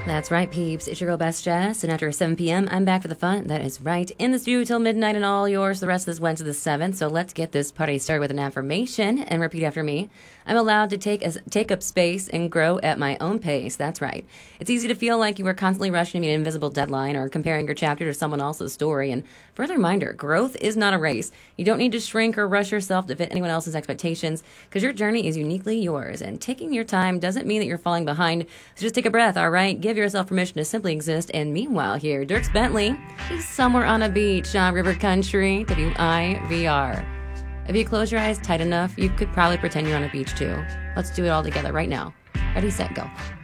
That's right, peeps. It's your girl, Best Jess, and after 7 p.m., I'm back for the fun. That is right. In the studio till midnight and all yours the rest of this Wednesday the 7th. So let's get this party started with an affirmation and repeat after me. I'm allowed to take up space and grow at my own pace. That's right. It's easy to feel like you are constantly rushing to meet an invisible deadline or comparing your chapter to someone else's story. And further reminder, growth is not a race. You don't need to shrink or rush yourself to fit anyone else's expectations because your journey is uniquely yours. And taking your time doesn't mean that you're falling behind. So just take a breath, all right? Give yourself permission to simply exist. And meanwhile here, Dierks Bentley, he's somewhere on a beach on River Country, WIVR. If you close your eyes tight enough, you could probably pretend you're on a beach too. Let's do it all together right now. Ready, set, go.